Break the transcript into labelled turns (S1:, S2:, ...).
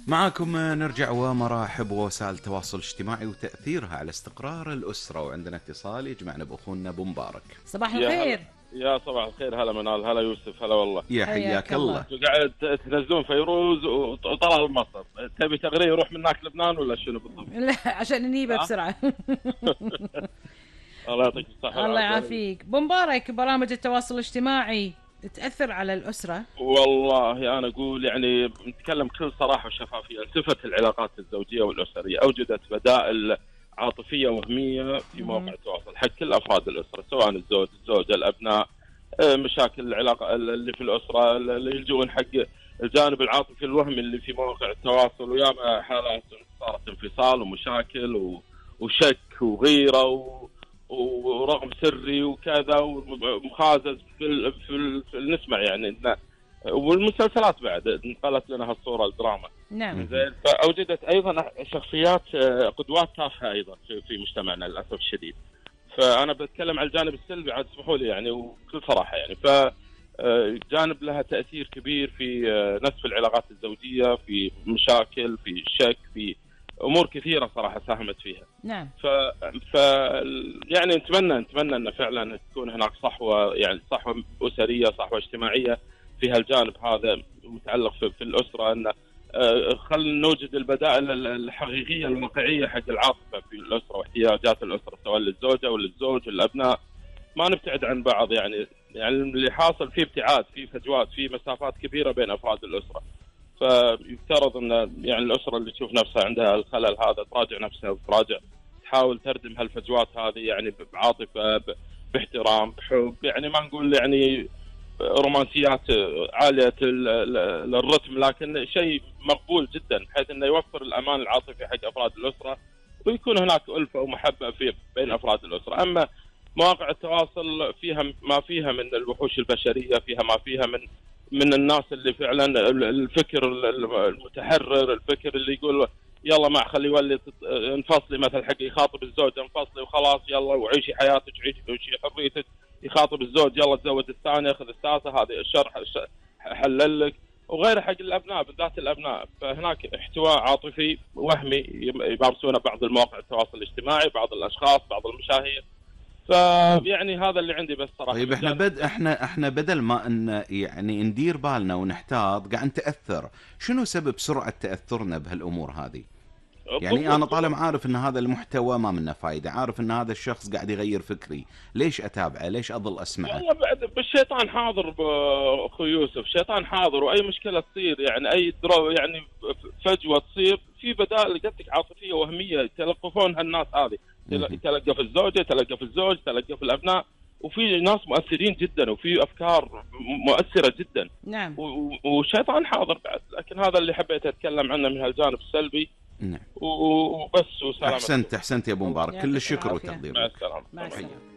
S1: معاكم نرجع ومراحب ووسائل التواصل الاجتماعي وتأثيرها على استقرار الأسرة، وعندنا اتصال يجمعنا بأخونا أبو مبارك.
S2: صباح
S3: يا
S2: الخير.
S3: هلا. يا صباح الخير، هلا منال، هلا يوسف، هلا والله.
S1: يا
S2: حياك
S1: حياك الله.
S2: الله.
S3: قاعد تنزلون فيروز وطلال مصر، تبي تغريه يروح منك لبنان ولا شنو بالضبط؟
S2: لا عشان نجيبه بسرعة.
S3: الله يعطيك الصحة
S2: الله
S3: والعافية.
S2: يعافيك. بمبارك، برامج التواصل الاجتماعي تأثر على الأسرة؟
S3: والله أنا أقول يعني نتكلم بكل صراحة وشفافية، انسفت العلاقات الزوجية والأسرية، أوجدت بدائل عاطفية وهمية في مواقع التواصل حق كل أفراد الأسرة، سواء الزوج، الزوجة، الأبناء، مشاكل العلاقة اللي في الأسرة، اللي يلجؤون حق الجانب العاطفي الوهمي اللي في مواقع التواصل، وياما حالات صارت انفصال ومشاكل وشك وغيرة ورغم سري وكذا ومخازز نسمع يعني والمسلسلات بعد انقلت لنا هالصورة الدراما.
S2: نعم.
S3: زين، فأوجدت أيضا شخصيات قدوات تافهة أيضا في مجتمعنا للأسف الشديد. فأنا بتكلم عن الجانب السلبي، عاد اسمحوا لي يعني وبكل صراحة يعني. جانب لها تأثير كبير في نسف العلاقات الزوجية، في مشاكل، في شك، في أمور كثيرة صراحة ساهمت فيها.
S2: نعم.
S3: ف يعني نتمنى أن فعلا تكون هناك صحوة، يعني صحوة أسرية، صحوة اجتماعية في هالجانب هذا متعلق في الأسرة، أن خلينا نوجد البدائل الحقيقية الواقعية حق العاطفة في الأسرة واحتياجات الأسرة، سواء للزوجة ولا للزوج والأبناء. ما نبتعد عن بعض، يعني اللي حاصل فيه ابتعاد، فيه فجوات، فيه مسافات كبيرة بين أفراد الأسرة. فيفترض أن يعني الأسرة اللي تشوف نفسها عندها الخلل هذا تراجع نفسها وتراجع، تحاول تردم هالفجوات هذه يعني بعاطفة، باحترام، بحب، يعني ما نقول يعني رومانسيات عالية الرتم، لكن شيء مقبول جدا بحيث انه يوفر الامان العاطفي حق افراد الاسرة، ويكون هناك ألفة ومحبة بين افراد الاسرة. اما مواقع التواصل فيها ما فيها من الوحوش البشرية، فيها ما فيها من الناس اللي فعلا الفكر المتحرر، الفكر اللي يقول يلا ما خلي يولي انفصلي، مثلا حق يخاطب الزوج انفصلي وخلاص يلا وعيشي حياتك، عيشي حريتك، يخاطب الزوج يلا تزوج الثاني، اخذ الثالثه، هذه الشرح حلل لك، وغيره حق الابناء، بالذات الابناء. فهناك احتواء عاطفي وهمي يمارسونه بعض المواقع التواصل الاجتماعي، بعض الاشخاص، بعض المشاهير. فيعني هذا اللي عندي بس صراحه.
S1: طيب احنا بدل ما ان يعني ندير بالنا ونحتاط قاعد نتأثر، شنو سبب سرعة تأثرنا بهالامور هذه؟ يعني انا طالما عارف ان هذا المحتوى ما منه فايدة، عارف ان هذا الشخص قاعد يغير فكري، ليش اتابعه؟ ليش اظل اسمعه؟
S3: والله بعد بالشيطان حاضر اخو يوسف، الشيطان حاضر، واي مشكله تصير يعني اي يعني فجوه تصير في بدائل قلتك عاطفيه وهميه يتلقفونها الناس هذه، يتلقف الزوجه، يتلقف الزوج، يتلقف الابناء، وفي ناس مؤثرين جدا وفي افكار مؤثره جدا.
S2: نعم.
S3: والشيطان حاضر بعد، لكن هذا اللي حبيت اتكلم عنه من هالجانب السلبي.
S1: نعم.
S3: وبس، وسلام.
S1: احسنت يا ابو مبارك، كل الشكر والتقدير.
S3: مع السلامه.
S2: مع السلامة.